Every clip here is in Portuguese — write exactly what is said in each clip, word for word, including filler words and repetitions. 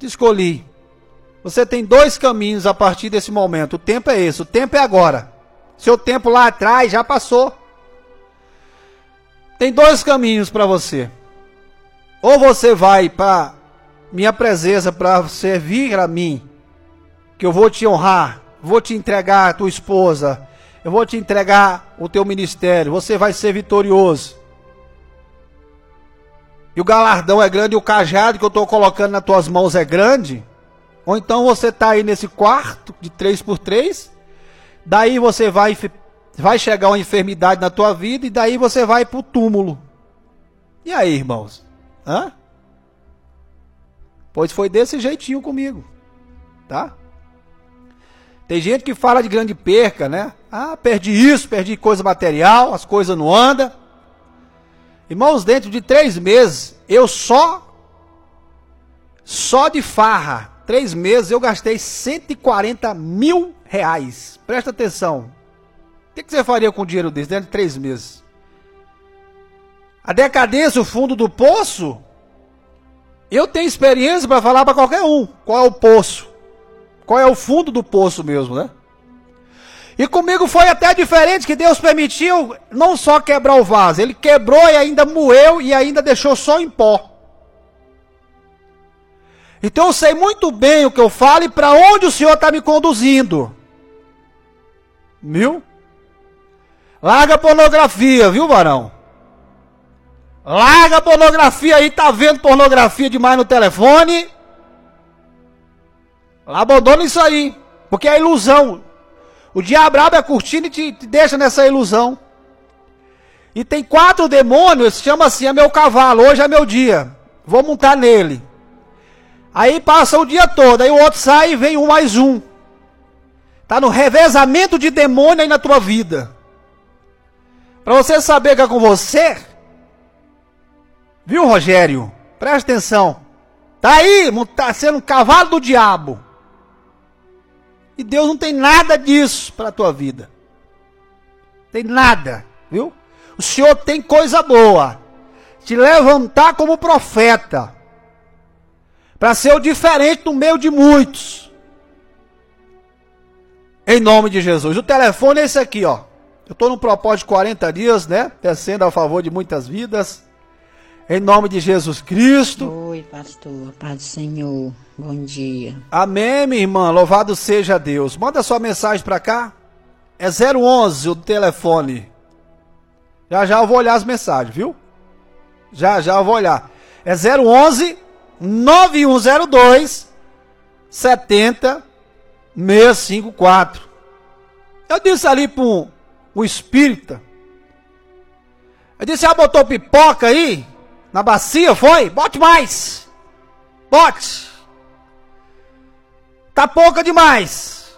Te escolhi. Você tem dois caminhos a partir desse momento. O tempo é esse, o tempo é agora. Seu tempo lá atrás já passou. Tem dois caminhos para você. Ou você vai para minha presença para servir a mim, que eu vou te honrar, vou te entregar a tua esposa, eu vou te entregar o teu ministério, você vai ser vitorioso. E o galardão é grande, e o cajado que eu estou colocando nas tuas mãos é grande. Ou então você está aí nesse quarto de três por três, daí você vai, vai chegar uma enfermidade na tua vida, e daí você vai para o túmulo. E aí, irmãos? Hã? Pois foi desse jeitinho comigo, tá? Tem gente que fala de grande perca, né? Ah, perdi isso, perdi coisa material, as coisas não andam. Irmãos, dentro de três meses, eu só, só de farra, três meses eu gastei cento e quarenta mil reais. Presta atenção. O que você faria com dinheiro desse dentro de três meses? A decadência, o fundo do poço, eu tenho experiência para falar para qualquer um. Qual é o poço? Qual é o fundo do poço mesmo, né? E comigo foi até diferente, que Deus permitiu não só quebrar o vaso, Ele quebrou e ainda moeu e ainda deixou só em pó. Então eu sei muito bem o que eu falo e para onde o Senhor está me conduzindo. Viu? Larga a pornografia, viu, varão? Larga a pornografia aí, tá vendo pornografia demais no telefone? Abandona isso aí, porque é ilusão. O diabo abre a cortina e te, te deixa nessa ilusão. E tem quatro demônios, chama assim, é meu cavalo, hoje é meu dia, vou montar nele. Aí passa o dia todo, aí o outro sai e vem um mais um. Tá no revezamento de demônio aí na tua vida. Para você saber que é com você, viu, Rogério? Presta atenção. Tá aí, tá sendo um cavalo do diabo. E Deus não tem nada disso para a tua vida. Tem nada, viu? O Senhor tem coisa boa. Te levantar como profeta. Para ser o diferente no meio de muitos. Em nome de Jesus. O telefone é esse aqui, ó. Eu estou no propósito de quarenta dias, né? Descendo a favor de muitas vidas. Em nome de Jesus Cristo. Oi, pastor. Paz do Senhor. Bom dia. Amém, minha irmã. Louvado seja Deus. Manda sua mensagem para cá. É zero onze o telefone. Já já eu vou olhar as mensagens, viu? Já já eu vou olhar. É zero onze, nove um zero dois, sete zero seis cinco quatro. Eu disse ali para um, um espírita. Eu disse, ah, botou pipoca aí? Na bacia, foi? Bote mais. Bote. Tá pouca demais.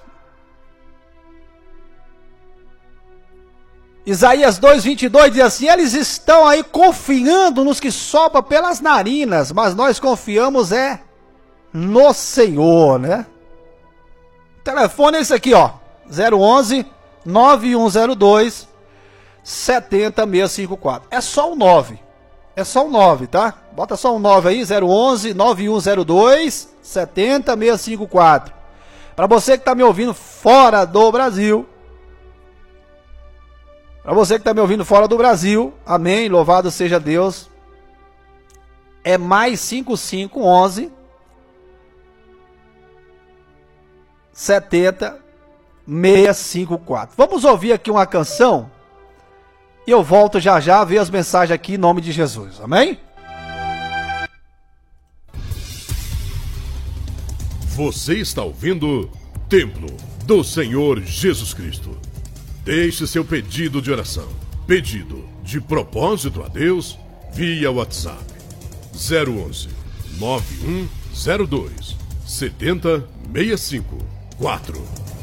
Isaías dois, vinte e dois diz assim, eles estão aí confiando nos que sopram pelas narinas, mas nós confiamos é no Senhor, né? O telefone é esse aqui, ó. zero onze, nove um zero dois, sete zero seis cinco quatro. É só o nove. É só o nove, tá? Bota só um nove aí, zero onze, nove um zero dois, sete zero seis cinco quatro. Para você que está me ouvindo fora do Brasil. Para você que está me ouvindo fora do Brasil. Amém, louvado seja Deus. É mais cinco cinco onze, sete zero seis cinco quatro. Vamos ouvir aqui uma canção. E eu volto já já a ver as mensagens aqui em nome de Jesus. Amém? Você está ouvindo Templo do Senhor Jesus Cristo. Deixe seu pedido de oração, pedido de propósito a Deus via WhatsApp zero onze, nove um zero dois, sete zero seis cinco quatro.